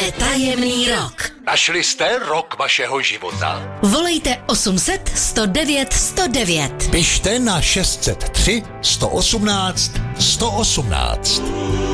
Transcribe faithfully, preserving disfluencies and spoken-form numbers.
Máme tajemný rok. Našli jste rok vašeho života? Volejte osm set sto devět sto devět. Pište na šest set tři sto osmnáct sto osmnáct.